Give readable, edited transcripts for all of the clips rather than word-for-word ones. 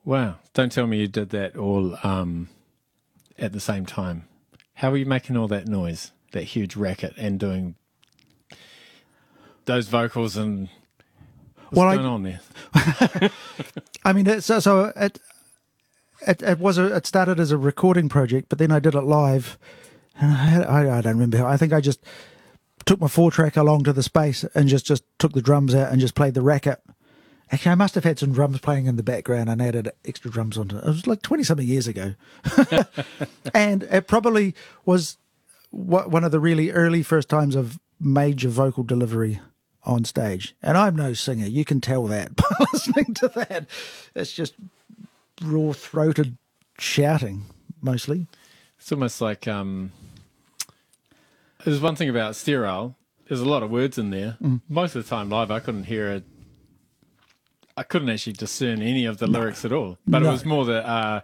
Wow. Don't tell me you did that all at the same time. How were you making all that noise, that huge racket, and doing those vocals and what's going on there? I mean, it started as a recording project, but then I did it live, and I don't remember. I think I just took my 4-track along to the space and just took the drums out and just played the racket. Actually, I must have had some drums playing in the background and added extra drums onto it. It was like 20-something years ago. And it probably was one of the really early first times of major vocal delivery on stage. And I'm no singer. You can tell that by listening to that. It's just raw-throated shouting, mostly. It's almost like there's one thing about Sterile. There's a lot of words in there. Most of the time live, I couldn't hear it. I couldn't actually discern any of the lyrics at all. But it was more the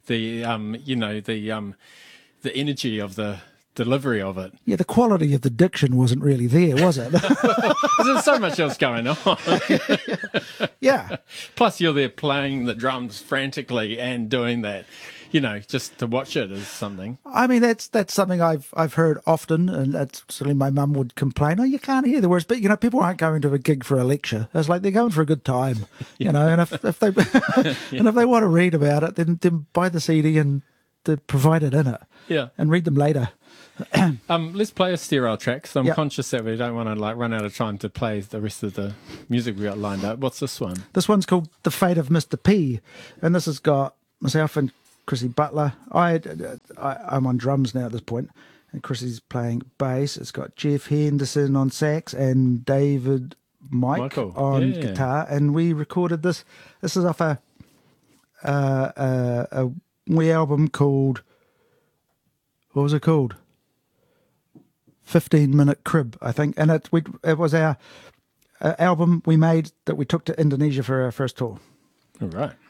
energy of the delivery of it. Yeah, the quality of the diction wasn't really there, was it? There's so much else going on. Yeah. Plus, you're there playing the drums frantically and doing that. Just to watch it is something. I mean, that's something I've heard often, and that's certainly my mum would complain, "Oh, you can't hear the words." But people aren't going to a gig for a lecture. It's like they're going for a good time, And if they and if they want to read about it, then buy the CD and provide it in it. Yeah, and read them later. Let's play a Sterile track. So I'm Yep. conscious that we don't want to run out of time to play the rest of the music we got lined up. What's this one? This one's called "The Fate of Mr. P," and this has got myself and Chrissy Butler. I'm on drums now at this point, and Chrissy's playing bass. It's got Jeff Henderson on sax and David Michael on guitar, and we recorded this. This is off a wee album called, what was it called? 15-Minute Crib, I think, and it was our album we made that we took to Indonesia for our first tour. All right.